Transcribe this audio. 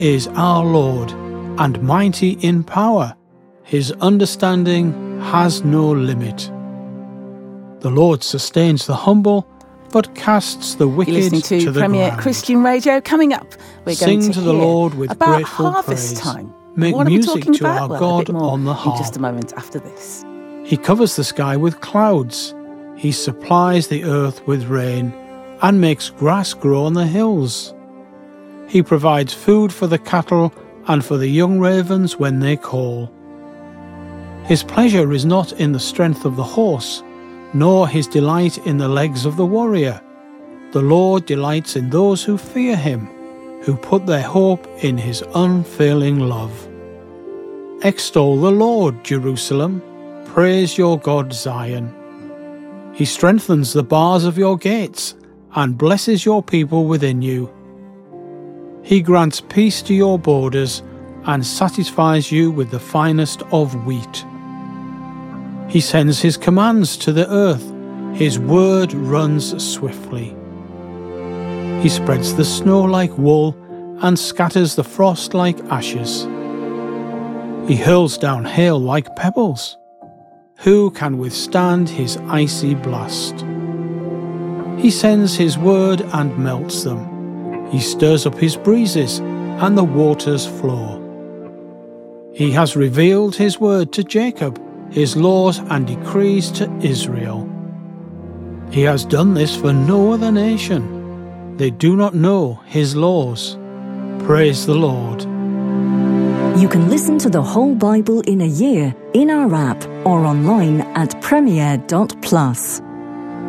is our Lord, and mighty in power. His understanding has no limit. The Lord sustains the humble, but casts the wicked You're listening to the Premier ground. Christian Radio. Coming up, we're going Sing to to the hear Lord with about grateful harvest praise. time. Make What are we music talking to about? our Well, a God bit more on the in harp. just a moment after this. He covers the sky with clouds. He supplies the earth with rain and makes grass grow on the hills. He provides food for the cattle and for the young ravens when they call. His pleasure is not in the strength of the horse, nor his delight in the legs of the warrior. The Lord delights in those who fear him, who put their hope in his unfailing love. Extol the Lord, Jerusalem. Praise your God, Zion. He strengthens the bars of your gates and blesses your people within you. He grants peace to your borders and satisfies you with the finest of wheat. He sends his commands to the earth. His word runs swiftly. He spreads the snow like wool and scatters the frost like ashes. He hurls down hail like pebbles. Who can withstand his icy blast? He sends his word and melts them. He stirs up his breezes, and the waters flow. He has revealed his word to Jacob, his laws and decrees to Israel. He has done this for no other nation. They do not know his laws. Praise the Lord. You can listen to the whole Bible in a year in our app or online at premier.plus.